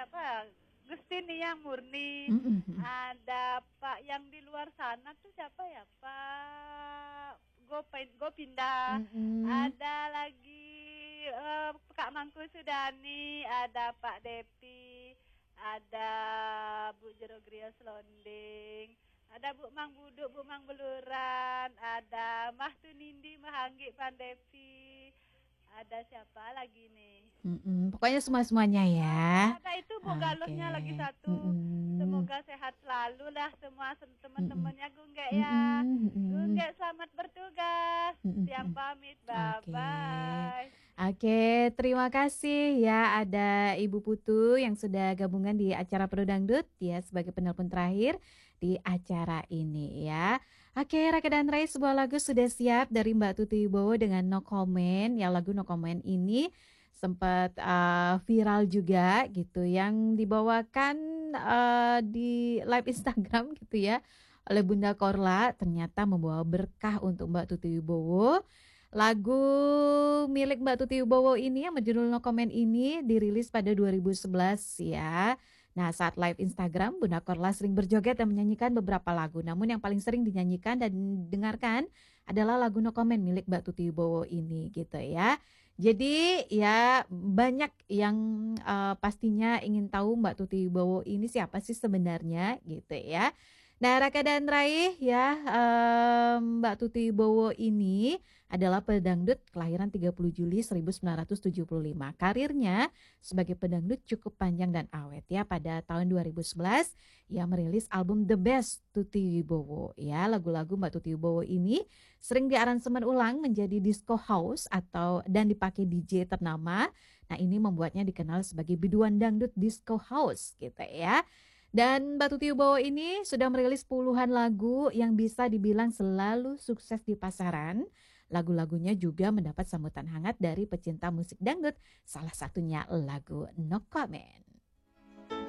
siapa? Gustini yang murni. Mhm mhm. Ada Pak yang di luar sana tuh siapa ya? Pak Gopinda. Mhm. Ada lagi Kak Mangku Sudani, ada Pak Depi, ada Bu Jerogrios Londing, ada Bu Mang Buduk, Bu Mang Beluran, ada Mah Tunindi, Mahanggi Pandepi, ada siapa lagi nih? Pokoknya semua-semuanya ya. Ada itu Bu Oke. Galusnya lagi satu. Mhm. Semoga sehat selalu lah semua Mhm. teman-temannya Gunggek ya. Mhm mhm. Gunggek selamat bertugas. Mhm Tiang mhm. pamit, Oke. bye-bye. Oke, terima kasih ya ada Ibu Putu yang sudah gabungan di acara Pro Dangdut ya sebagai penelpon terakhir di acara ini ya. Oke, Raka dan Rai, sebuah lagu sudah siap dari Mbak Tuti Wibowo dengan No Comment. Ya, lagu No Comment ini sempat viral juga gitu yang dibawakan di live Instagram gitu ya oleh Bunda Korla, ternyata membawa berkah untuk Mbak Tuti Wibowo. Lagu milik Mbak Tuti Wibowo ini yang berjudul No Comment ini dirilis pada 2011 ya. Nah, saat live Instagram, Bunda Korla sering berjoget dan menyanyikan beberapa lagu. Namun yang paling sering dinyanyikan dan dengarkan adalah lagu No Comment milik Mbak Tuti Wibowo ini gitu ya. Jadi ya banyak yang pastinya ingin tahu Mbak Tuti Wibowo ini siapa sih sebenarnya gitu ya. Nah, Raka dan Raih ya, Mbak Tuti Wibowo ini adalah pedangdut kelahiran 30 Juli 1975. Karirnya sebagai pedangdut cukup panjang dan awet ya. Pada tahun 2011 ia merilis album The Best Tuti Wibowo ya. Lagu-lagu Mbak Tuti Wibowo ini sering diaransemen ulang menjadi disco house atau dan dipakai DJ ternama. Nah, ini membuatnya dikenal sebagai biduan dangdut disco house gitu ya. Dan Mbak Tuti Wibowo ini sudah merilis puluhan lagu yang bisa dibilang selalu sukses di pasaran. Lagu-lagunya juga mendapat sambutan hangat dari pecinta musik dangdut, salah satunya lagu No Comment.